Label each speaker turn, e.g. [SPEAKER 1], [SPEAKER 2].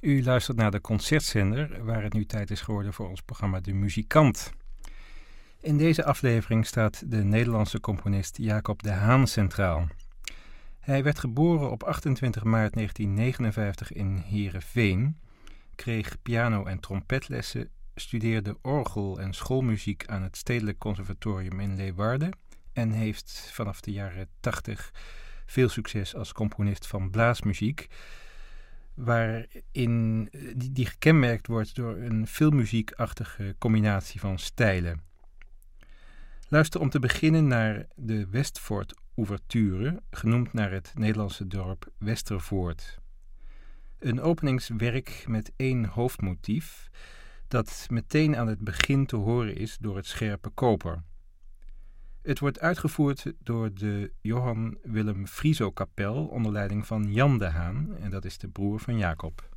[SPEAKER 1] U luistert naar de Concertzender, waar het nu tijd is geworden voor ons programma De Muzikant. In deze aflevering staat de Nederlandse componist Jacob de Haan centraal. Hij werd geboren op 28 maart 1959 in Heerenveen, kreeg piano- en trompetlessen, studeerde orgel- en schoolmuziek aan het Stedelijk Conservatorium in Leeuwarden en heeft vanaf de jaren 80 veel succes als componist van blaasmuziek, waarin die gekenmerkt wordt door een filmmuziekachtige combinatie van stijlen. Luister om te beginnen naar de Westvoort-ouverture, genoemd naar het Nederlandse dorp Westervoort. Een openingswerk met 1 hoofdmotief, dat meteen aan het begin te horen is door het scherpe koper. Het wordt uitgevoerd door de Johan Willem Frieso Kapel onder leiding van Jan de Haan, en dat is de broer van Jacob.